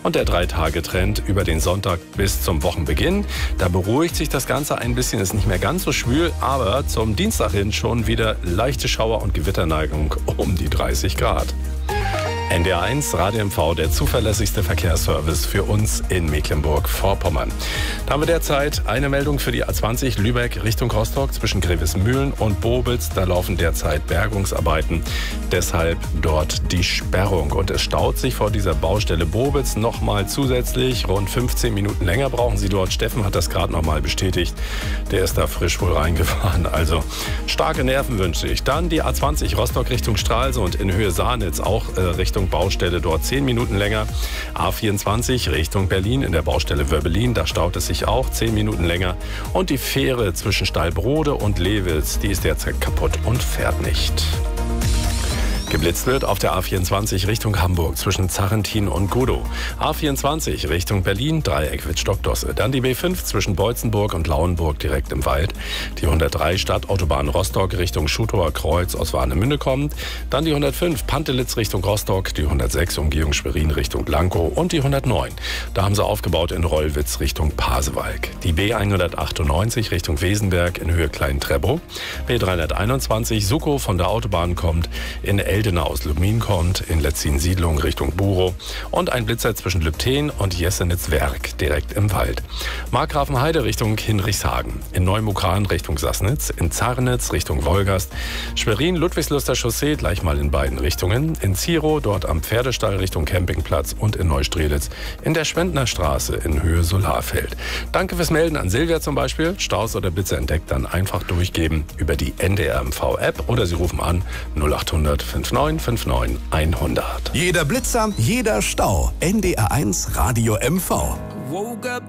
Und der 3-Tage-Trend über den Sonntag bis zum Wochenbeginn. Da beruhigt sich das Ganze ein bisschen, ist nicht mehr ganz so schwül, aber zum Dienstag hin schon wieder leichte Schauer und Gewitterneigung um die 30 Grad. NDR1 Radio MV, der zuverlässigste Verkehrsservice für uns in Mecklenburg-Vorpommern. Da haben wir derzeit eine Meldung für die A20 Lübeck Richtung Rostock zwischen Grevesmühlen und Bobitz. Da laufen derzeit Bergungsarbeiten, deshalb dort die Sperrung. Und es staut sich vor dieser Baustelle Bobitz nochmal zusätzlich. Rund 15 Minuten länger brauchen Sie dort. Steffen hat das gerade nochmal bestätigt. Der ist da frisch wohl reingefahren. Also starke Nerven wünsche ich. Dann die A20 Rostock Richtung Stralsund in Höhe Sahnitz, auch Richtung Baustelle, dort 10 Minuten länger. A24 Richtung Berlin in der Baustelle Wöbbelin, da staut es sich auch 10 Minuten länger. Und die Fähre zwischen Stallbrode und Lewitz, die ist derzeit kaputt und fährt nicht. Geblitzt wird auf der A24 Richtung Hamburg zwischen Zarrentin und Godow. A24 Richtung Berlin, Dreieck Wittstock-Dosse. Dann die B5 zwischen Beutzenburg und Lauenburg direkt im Wald. Die 103 Stadtautobahn Rostock Richtung Schutower Kreuz aus Warnemünde kommt. Dann die 105 Pantelitz Richtung Rostock, die 106 Umgehung Schwerin Richtung Blankow und die 109. Da haben sie aufgebaut in Rollwitz Richtung Pasewalk. Die B198 Richtung Wesenberg in Höhe Klein-Treppow. B321 Suckow von der Autobahn kommt, in Eldena aus Lumin kommt, in Letzin-Siedlung Richtung Burow und ein Blitzer zwischen Lübten und Jessenitz-Werk direkt im Wald. Markgrafenheide Richtung Hinrichshagen, in Neumukran Richtung Sassnitz, in Zarnitz Richtung Wolgast, Schwerin Ludwigsluster Chaussee gleich mal in beiden Richtungen, in Zierow dort am Pferdestall Richtung Campingplatz und in Neustrelitz in der Schwendner Straße in Höhe Solarfeld. Danke fürs Melden an Silvia zum Beispiel. Staus oder Blitzer entdeckt, dann einfach durchgeben über die NDR MV App oder Sie rufen an 0800 5959 100. Jeder Blitzer, jeder Stau. NDR1 Radio MV.